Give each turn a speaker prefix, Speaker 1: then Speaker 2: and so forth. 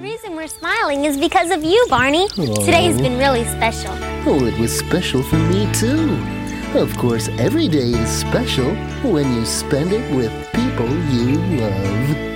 Speaker 1: reason we're smiling is because of you, Barney. Today's been really special.
Speaker 2: Oh, it was special for me, too. Of course, every day is special when you spend it with people you love.